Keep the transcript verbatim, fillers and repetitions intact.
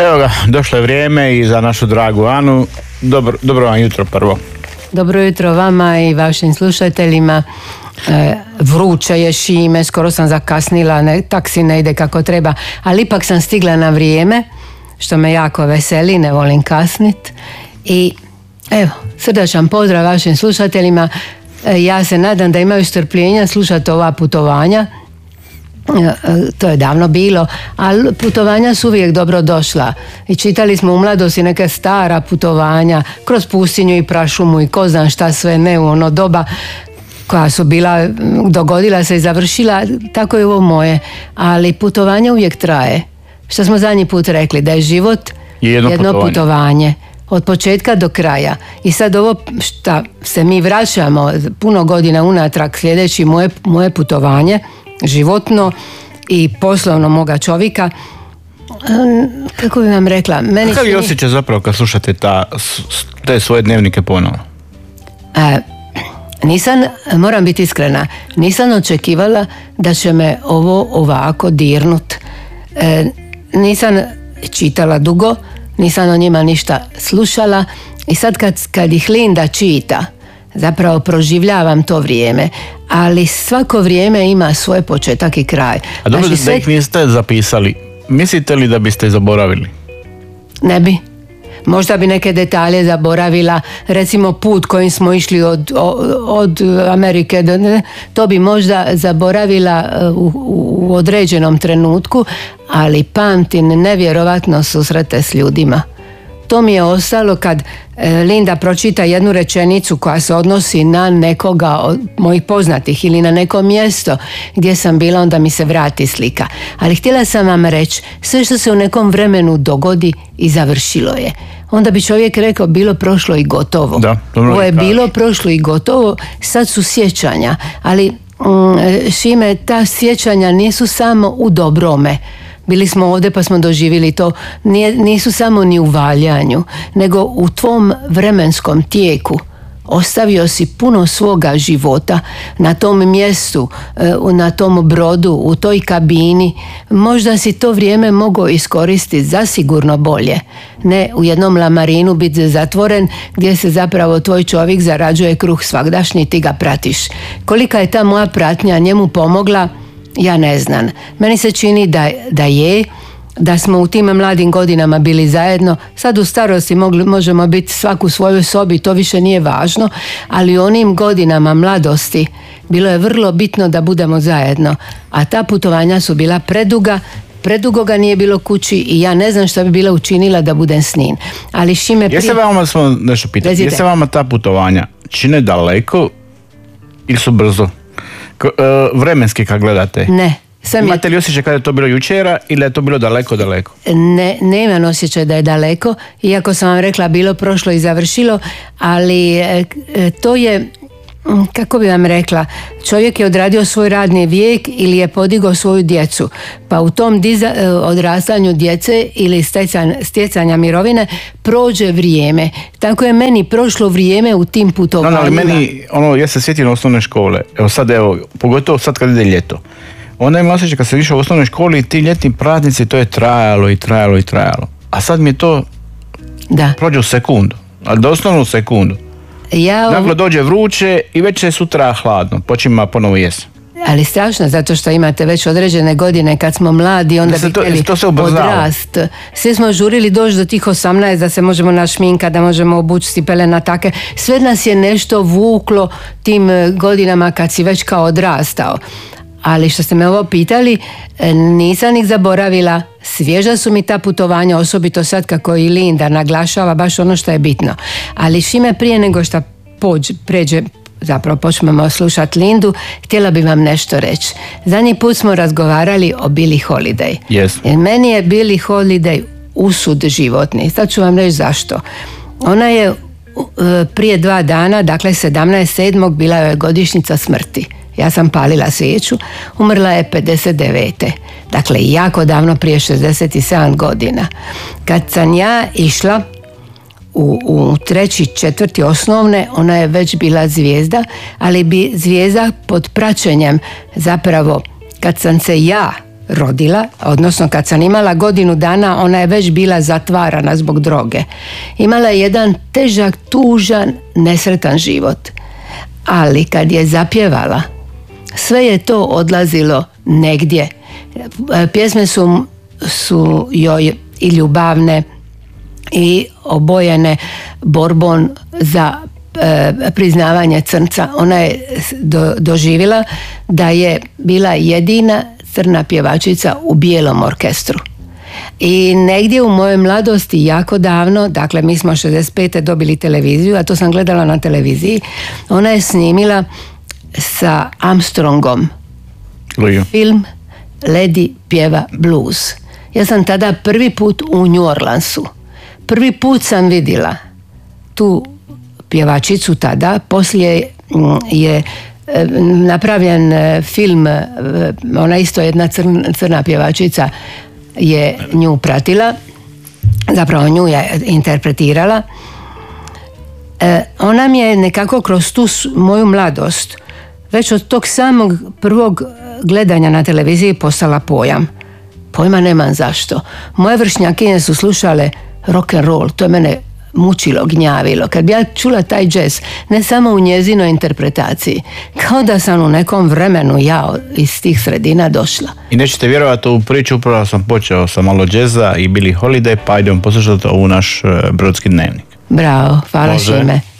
Evo ga, došlo je vrijeme i za našu dragu Anu. Dobro, dobro vam jutro prvo. Dobro jutro vama i vašim slušateljima. E, vruće je, Šime, skoro sam zakasnila, ne, taksi ne ide kako treba, ali ipak sam stigla na vrijeme, što me jako veseli, ne volim kasnit. I evo, srdačan pozdrav vašim slušateljima. E, ja se nadam da imaju strpljenja slušati ova putovanja. To je davno bilo, ali putovanja su uvijek dobro došla i čitali smo u mladosti neke stara putovanja kroz pustinju i prašumu i ko zna šta sve ne u ono doba koja su bila, dogodila se i završila, tako je ovo moje, ali putovanje uvijek traje. Što smo zadnji put rekli, da je život jedno, jedno putovanje. putovanje od početka do kraja. I sad ovo šta se mi vraćamo puno godina unatrag, sljedeći moje, moje putovanje životno i poslovno moga čovjeka, kako bi vam rekla, meni... Kakav je osjećaj zapravo kad slušate ta, te svoje dnevnike ponovo? E, nisam, moram biti iskrena, nisam očekivala da će me ovo ovako dirnut. E, nisam čitala dugo, nisam o njima ništa slušala i sad kad, kad ih Linda čita, zapravo proživljavam to vrijeme, ali svako vrijeme ima svoj početak i kraj. A dobro, znači, da ih niste zapisali, mislite li da biste zaboravili? Ne bi. Možda bi neke detalje zaboravila, recimo put kojim smo išli od, od Amerike, to bi možda zaboravila u, u određenom trenutku, ali pamtim nevjerovatno susrete s ljudima. To mi je ostalo kad Linda pročita jednu rečenicu koja se odnosi na nekoga od mojih poznatih ili na neko mjesto gdje sam bila, onda mi se vrati slika. Ali htjela sam vam reći, sve što se u nekom vremenu dogodi i završilo je. Onda bi čovjek rekao, bilo, prošlo i gotovo. Da, ovo je bilo, prošlo i gotovo, sad su sjećanja. Ali mm, Šime, ta sjećanja nisu samo u dobrome. Bili smo ovdje pa smo doživjeli to, Nije, nisu samo ni u valjanju, nego u tvom vremenskom tijeku ostavio si puno svoga života na tom mjestu, na tom brodu, u toj kabini. Možda si to vrijeme mogao iskoristiti zasigurno bolje. Ne u jednom lamarinu biti zatvoren gdje se zapravo tvoj čovjek zarađuje kruh svagdašnji, ti ga pratiš. Kolika je ta moja pratnja njemu pomogla, ja ne znam. Meni se čini da, da je, da smo u tim mladim godinama bili zajedno. Sad u starosti mogli, možemo biti svaku u svojoj sobi, to više nije važno, ali u onim godinama mladosti bilo je vrlo bitno da budemo zajedno. A ta putovanja su bila preduga, predugo ga nije bilo kući i ja ne znam što bi bila učinila da budem s njim. Ali Šime... Prije... Jeste vama, smo nešto pitati, jeste vama ta putovanja čine daleko ili su brzo? Vremenski kad gledate? Ne. Imate li osjećaj kada je to bilo jučera ili je to bilo daleko, daleko? Ne, ne imam osjećaj da je daleko, iako sam vam rekla bilo, prošlo i završilo, ali e, to je, kako bi vam rekla, čovjek je odradio svoj radni vijek ili je podigao svoju djecu, pa u tom diza, odrastanju djece ili stjecan, stjecanja mirovine prođe vrijeme. Tako je meni prošlo vrijeme u tim putovanjima. No, ali meni, ono, ja se sjetim osnovne škole, evo sad, evo, pogotovo sad kad ide ljeto. Onda ima osjećaj kad se išao u osnovnoj školi i ti ljetni praznici, to je trajalo i trajalo i trajalo. A sad mi je to da. prođe u sekundu, ali doslovno u sekundu. Ja, dakle, dođe vruće i već je sutra hladno, počima ponovo jesen. Ali strašno, zato što imate već određene godine kad smo mladi, onda bi htjeli odrast. Svi smo žurili doći do tih osamnaest da se možemo našminkati, da možemo obući stipele na take. Sve nas je nešto vuklo tim godinama kad si već kao odrastao. Ali što ste me ovo pitali, nisam ih zaboravila, svježa su mi ta putovanja, osobito sad kako i Linda naglašava baš ono što je bitno. Ali Šime, prije nego što pođe, pređe, zapravo počnemo slušati Lindu, htjela bi vam nešto reći. Zadnji put smo razgovarali o Billie Holiday. Yes. Jer meni je Billie Holiday usud životni. Sad ću vam reći zašto. Ona je prije dva dana, dakle sedamnaest sedmog bila je godišnjica smrti. Ja sam palila svijeću, umrla je pedeset devete. Dakle, jako davno, prije šezdeset sedam godina. Kad sam ja išla u, u treći, četvrti osnovne, ona je već bila zvijezda, ali bi zvijezda pod praćenjem, zapravo kad sam se ja rodila, odnosno kad sam imala godinu dana, ona je već bila zatvarana zbog droge. Imala je jedan težak, tužan, nesretan život. Ali kad je zapjevala, sve je to odlazilo negdje. Pjesme su, su joj i ljubavne i obojene borbom za e, priznavanje crnca. Ona je do, doživjela da je bila jedina crna pjevačica u bijelom orkestru. I negdje u mojoj mladosti, jako davno, dakle mi smo šezdeset pete dobili televiziju, a to sam gledala na televiziji, ona je snimila sa Armstrongom Luju. film Lady pjeva blues. Ja sam tada prvi put u New Orleansu. Prvi put sam vidjela tu pjevačicu tada, poslije je napravljen film, ona isto jedna crna, crna pjevačica je nju pratila, zapravo nju je interpretirala. E, ona mi je nekako kroz tu moju mladost, već od tog samog prvog gledanja na televiziji postala pojam. Pojma nemam zašto. Moje vršnjakinje su slušale rock and roll, to je mene mučilo, gnjavilo. Kad bi ja čula taj džez, ne samo u njezinoj interpretaciji, kao da sam u nekom vremenu ja iz tih sredina došla. I nećete vjerovati u priču, upravo sam počeo sa malo džeza i Billie Holiday, pa idemo poslušati ovu naš Brodski dnevnik. Bravo, hvala Može. Šime.